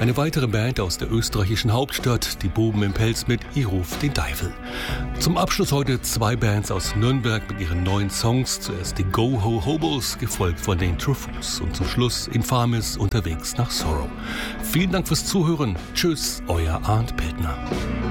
Eine weitere Band aus der österreichischen Hauptstadt, die Buben im Pelz mit Ich ruf den Teufel. Zum Abschluss heute 2 Bands aus Nürnberg mit ihren neuen Songs. Zuerst die Go-Ho-Hobos, gefolgt von den Truffles und zum Schluss Infamis unterwegs nach Sorrow. Vielen Dank fürs Zuhören. Tschüss, euer Arndt Peltner.